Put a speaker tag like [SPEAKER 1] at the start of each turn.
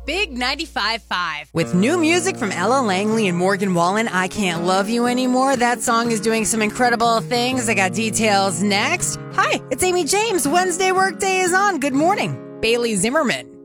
[SPEAKER 1] Big 95.5.
[SPEAKER 2] With new music from Ella Langley and Morgan Wallen, I Can't Love You Anymore. That song is doing some incredible things. I got details next. Hi, it's Amy James. Wednesday workday is on. Good morning. Bailey Zimmerman.